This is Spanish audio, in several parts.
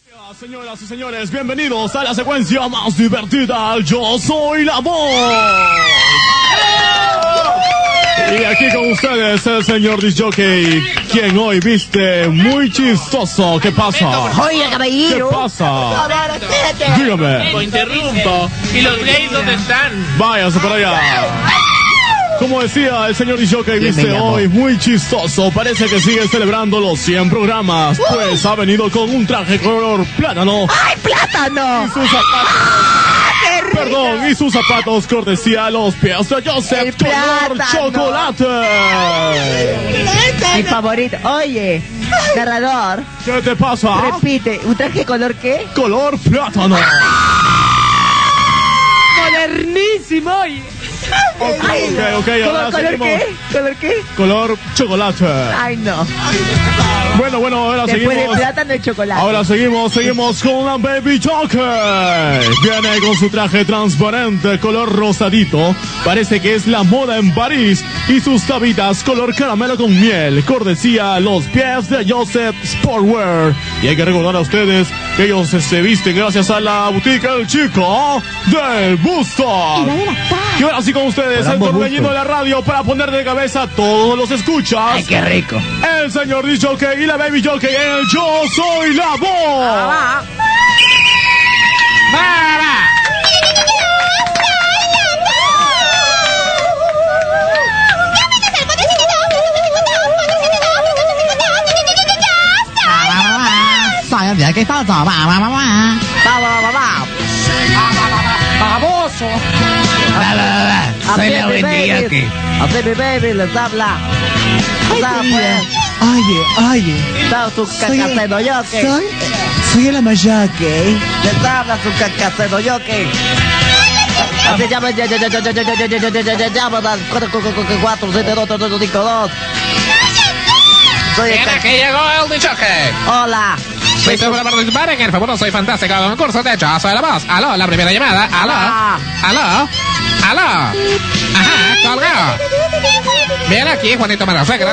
Señoras y señores, bienvenidos a la secuencia más divertida. Yo soy la voz. Y aquí con ustedes el señor disjockey, quien hoy viste muy chistoso. ¿Qué pasa? Oiga, caballero. ¿Qué pasa? Dígame. Lo interrumpo. ¿Y los gays dónde están? Váyase para allá. Como decía el señor disjockey, viste hoy muy chistoso. Parece que sigue celebrando los 100 programas. Pues ha venido con un traje color plátano. ¡Ay, plátano! Y sus zapatos. Perdón, y sus zapatos cortesía a los pies de Joseph color chocolate. Mi favorito. Oye, narrador, ¿Qué te pasa? repite. ¿Un traje color qué? Color plátano. Modernísimo, oye. Ok, ahora ¿Color seguimos. qué? ¿Color qué? Color chocolate. Ay, no. Bueno, ahora Después de seguimos. plátano y chocolate. Ahora seguimos con la Baby Joker. Viene con su traje transparente color rosadito. Parece que es la moda en París. Y sus tabitas color caramelo con miel. Cortesía los pies de Joseph Sportwear. Y hay que recordar a ustedes que ellos se visten gracias a la boutique El Chico del Busto. Y ahora sí con ustedes, el torbellino de la radio para poner de cabeza a todos los escuchas. Ay, qué rico. El señor disjockey y la Baby Jockey en el Yo Soy la Voz. ¿Qué pasa? ¡Baboso! Soy la Baby Jockey. Así mi baby les habla. Oye. Está su cacaceno jockey. Soy el Amayoke. Les habla su cacaceno jockey. Así llama, llama al 472-3252. Soy el Mira que llegó el disjockey. Hola. ¿Listo para participar en el fabuloso y fantástico concurso de Yo Soy la Voz? Aló, la primera llamada. Aló. Ajá, colgado. Bien, aquí Juanito Marasegra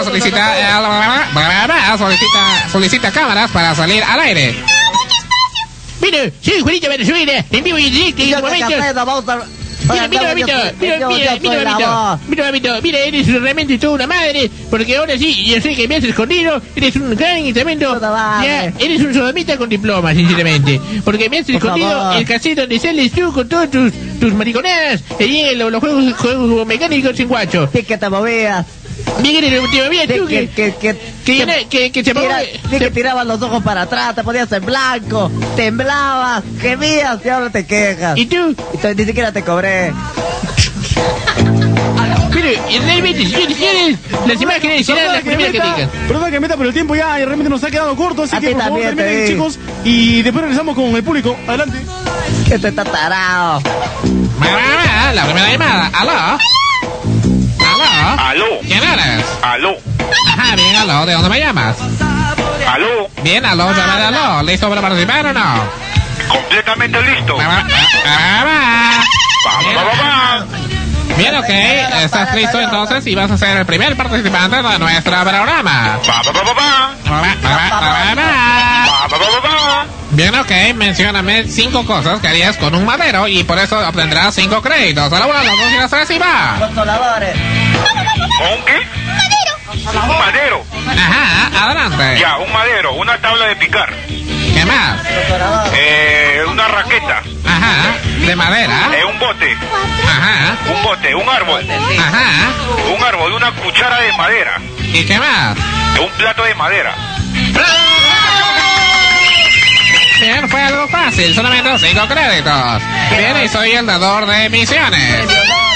solicita cámaras para salir al aire. Mire, soy Juanito Marasegra, en vivo y en directo en este momento. Mira, eres realmente toda una madre, porque ahora sí, yo sé que me has escondido, eres un gran y tremendo, ya, eres un sodomita con diploma, sinceramente, porque me has escondido el cassette donde sales tú con todas tus mariconadas, allí en los juegos mecánicos sin guacho. Sí, que te movías. Miguel, te movías tú, que se que tirabas los ojos para atrás, te ponías en blanco, temblabas, gemías y ahora te quejas. ¿Y tú? Ni siquiera te cobré. Pero, realmente, señores, las imágenes serán las primeras que digan. Perdón que meta, pero el tiempo ya realmente nos ha quedado corto, así A que ti por favor también, terminen, te chicos, y después regresamos con el público. Adelante. Que te está tarado. La primera llamada. ¿Aló? Aló. ¿Quién eres? Aló. Ajá, bien, aló. ¿De dónde me llamas? Aló. Bien, aló, llama de aló. ¿Listo para participar o no? Completamente listo. Bien, ok. ¿Estás listo entonces? Y vas a ser el primer participante de nuestro programa. Bien, ok. Mencióname 5 cosas que harías con un madero y por eso obtendrás 5 créditos. A la 1, a la 2 y a la 3 y va. Consoladores. ¿Con qué? Un madero. Ajá, adelante. Ya, un madero, una tabla de picar. ¿Qué más? Una raqueta. Ajá, de madera. Un bote. Ajá, Un bote, un árbol. ajá. Un árbol, una cuchara de madera. ¿Y qué más? Un plato de madera. Bien, fue algo fácil, solamente 5 créditos. Bien, y soy el dador de misiones.